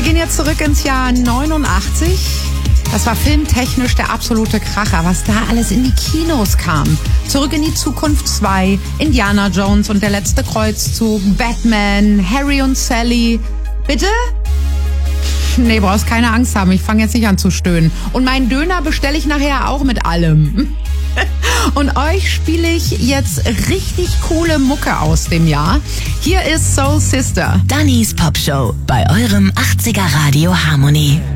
gehen jetzt zurück ins Jahr 89. Das war filmtechnisch der absolute Kracher, was da alles in die Kinos kam. Zurück in die Zukunft 2, Indiana Jones und der letzte Kreuzzug, Batman, Harry und Sally. Bitte? Nee, brauchst keine Angst haben, ich fange jetzt nicht an zu stöhnen. Und meinen Döner bestelle ich nachher auch mit allem. Und euch spiele ich jetzt richtig coole Mucke aus dem Jahr. Hier ist Soul Sister. Dannys Popshow bei eurem 80er Radio Harmonie.